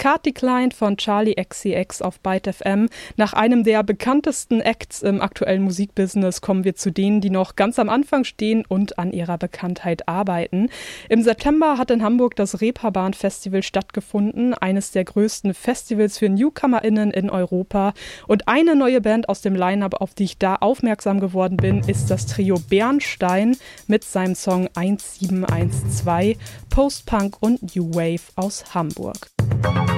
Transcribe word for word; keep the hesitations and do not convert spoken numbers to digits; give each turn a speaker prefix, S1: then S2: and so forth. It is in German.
S1: Card Declined von Charli X C X auf Byte F M. Nach einem der bekanntesten Acts im aktuellen Musikbusiness kommen wir zu denen, die noch ganz am Anfang stehen und an ihrer Bekanntheit arbeiten. Im September hat in Hamburg das Reeperbahn Festival stattgefunden, eines der größten Festivals für NewcomerInnen in Europa. Und eine neue Band aus dem Line-Up, auf die ich da aufmerksam geworden bin, ist das Trio Bernstein mit seinem Song eins sieben eins zwei, Post-Punk und New Wave aus Hamburg.